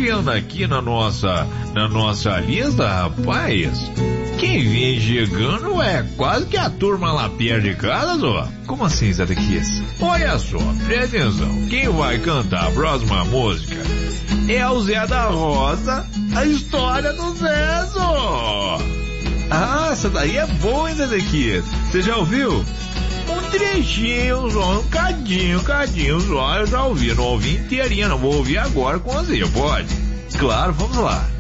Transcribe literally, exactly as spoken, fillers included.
vendo aqui na nossa, na nossa lista, rapaz, quem vem chegando é quase que a turma lá perto de casa, só. Como assim, Zé Dequias? Olha só, presta atenção. Quem vai cantar a próxima música é o Zé da Roça, a história do Zé, só. Ah, essa daí é boa, hein, Zé Dequias? Você já ouviu? Um trechinho só, um cadinho, um cadinho só, eu já ouvi, não ouvi inteirinha, não vou ouvir agora com você, pode? Claro, vamos lá.